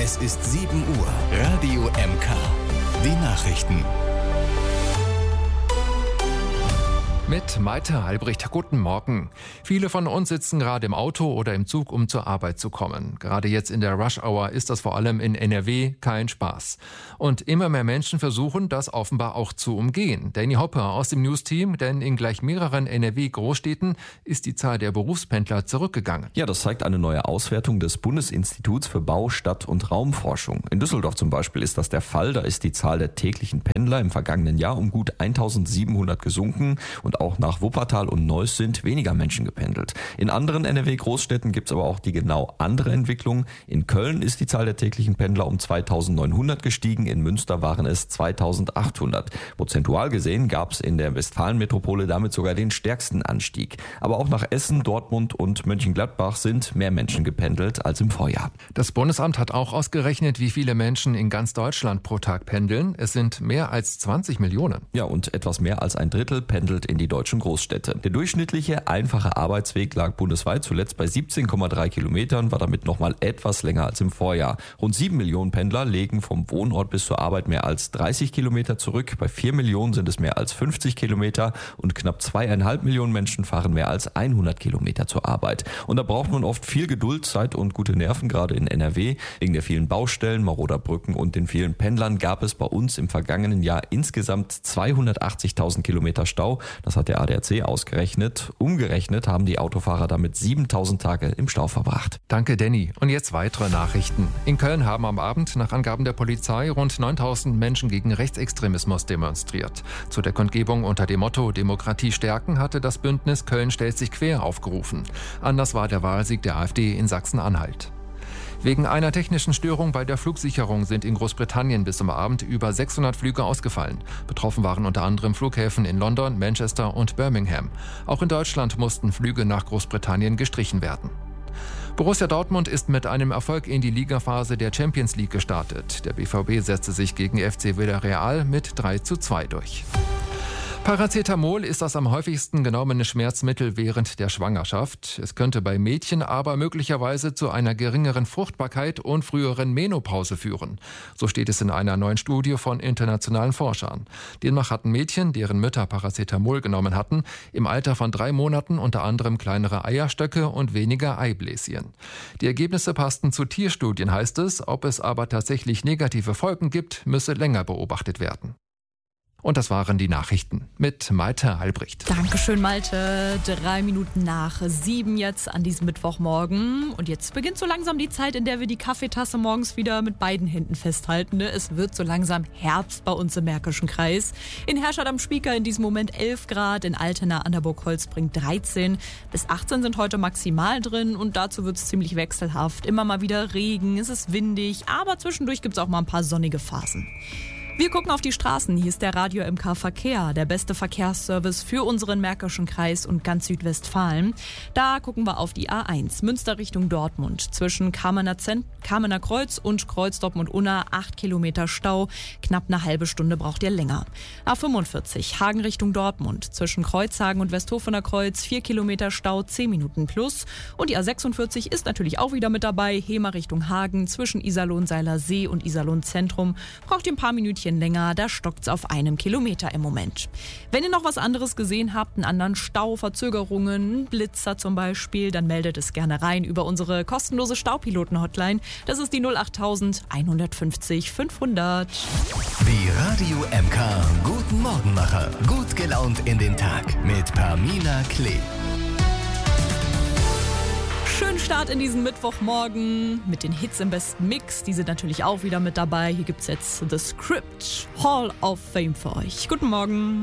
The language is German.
Es ist 7 Uhr. Radio MK. Die Nachrichten. Mit Malte Albrecht, guten Morgen. Viele von uns sitzen gerade im Auto oder im Zug, um zur Arbeit zu kommen. Gerade jetzt in der Rush-Hour ist das vor allem in NRW kein Spaß. Und immer mehr Menschen versuchen, das offenbar auch zu umgehen. Danny Hopper aus dem News-Team, denn in gleich mehreren NRW-Großstädten ist die Zahl der Berufspendler zurückgegangen. Ja, das zeigt eine neue Auswertung des Bundesinstituts für Bau-, Stadt- und Raumforschung. In Düsseldorf zum Beispiel ist das der Fall. Da ist die Zahl der täglichen Pendler im vergangenen Jahr um gut 1700 gesunken und auch nach Wuppertal und Neuss sind weniger Menschen gependelt. In anderen NRW-Großstädten gibt es aber auch die genau andere Entwicklung. In Köln ist die Zahl der täglichen Pendler um 2900 gestiegen, in Münster waren es 2800. Prozentual gesehen gab es in der Westfalen-Metropole damit sogar den stärksten Anstieg. Aber auch nach Essen, Dortmund und Mönchengladbach sind mehr Menschen gependelt als im Vorjahr. Das Bundesamt hat auch ausgerechnet, wie viele Menschen in ganz Deutschland pro Tag pendeln. Es sind mehr als 20 Millionen. Ja, und etwas mehr als ein Drittel pendelt in die deutschen Großstädte. Der durchschnittliche einfache Arbeitsweg lag bundesweit zuletzt bei 17,3 Kilometern, war damit nochmal etwas länger als im Vorjahr. Rund 7 Millionen Pendler legen vom Wohnort bis zur Arbeit mehr als 30 Kilometer zurück. Bei 4 Millionen sind es mehr als 50 Kilometer und knapp 2,5 Millionen Menschen fahren mehr als 100 Kilometer zur Arbeit. Und da braucht man oft viel Geduld, Zeit und gute Nerven, gerade in NRW. Wegen der vielen Baustellen, maroder Brücken und den vielen Pendlern gab es bei uns im vergangenen Jahr insgesamt 280.000 Kilometer Stau. Das hat der ADAC ausgerechnet. Umgerechnet haben die Autofahrer damit 7.000 Tage im Stau verbracht. Danke, Danny. Und jetzt weitere Nachrichten. In Köln haben am Abend nach Angaben der Polizei rund 9.000 Menschen gegen Rechtsextremismus demonstriert. Zu der Kundgebung unter dem Motto Demokratie stärken hatte das Bündnis Köln stellt sich quer aufgerufen. Anders war der Wahlsieg der AfD in Sachsen-Anhalt. Wegen einer technischen Störung bei der Flugsicherung sind in Großbritannien bis zum Abend über 600 Flüge ausgefallen. Betroffen waren unter anderem Flughäfen in London, Manchester und Birmingham. Auch in Deutschland mussten Flüge nach Großbritannien gestrichen werden. Borussia Dortmund ist mit einem Erfolg in die Ligaphase der Champions League gestartet. Der BVB setzte sich gegen FC Villarreal mit 3:2 durch. Paracetamol ist das am häufigsten genommene Schmerzmittel während der Schwangerschaft. Es könnte bei Mädchen aber möglicherweise zu einer geringeren Fruchtbarkeit und früheren Menopause führen. So steht es in einer neuen Studie von internationalen Forschern. Demnach hatten Mädchen, deren Mütter Paracetamol genommen hatten, im Alter von 3 Monaten unter anderem kleinere Eierstöcke und weniger Eibläschen. Die Ergebnisse passten zu Tierstudien, heißt es. Ob es aber tatsächlich negative Folgen gibt, müsse länger beobachtet werden. Und das waren die Nachrichten mit Malte Albrecht. Dankeschön, Malte. 3 Minuten nach 7 jetzt an diesem Mittwochmorgen. Und jetzt beginnt so langsam die Zeit, in der wir die Kaffeetasse morgens wieder mit beiden Händen festhalten. Es wird so langsam Herbst bei uns im Märkischen Kreis. In Herrschad am Spieker in diesem Moment 11 Grad, in Altena an der Burg Holzbrink 13. Bis 18 sind heute maximal drin und dazu wird es ziemlich wechselhaft. Immer mal wieder Regen, es ist windig, aber zwischendurch gibt es auch mal ein paar sonnige Phasen. Wir gucken auf die Straßen. Hier ist der Radio MK Verkehr, der beste Verkehrsservice für unseren Märkischen Kreis und ganz Südwestfalen. Da gucken wir auf die A1, Münster Richtung Dortmund. Zwischen Kamener Kreuz und Kreuz Dortmund-Unna 8 Kilometer Stau. Knapp eine halbe Stunde braucht ihr länger. A45, Hagen Richtung Dortmund. Zwischen Kreuzhagen und Westhofener Kreuz 4 Kilometer Stau, 10 Minuten plus. Und die A46 ist natürlich auch wieder mit dabei. Hemer Richtung Hagen. Zwischen Iserlohn-Seiler See und Iserlohn Zentrum braucht ihr ein paar Minütchen länger, da stockt's auf 1 Kilometer im Moment. Wenn ihr noch was anderes gesehen habt, einen anderen Stau, Verzögerungen, einen Blitzer zum Beispiel, dann meldet es gerne rein über unsere kostenlose Staupiloten-Hotline. Das ist die 08000 150 500. Die Radio MK Guten Morgenmacher. Gut gelaunt in den Tag mit Pamina Klee. Schönen Start in diesen Mittwochmorgen mit den Hits im besten Mix. Die sind natürlich auch wieder mit dabei. Hier gibt's jetzt The Script Hall of Fame für euch. Guten Morgen.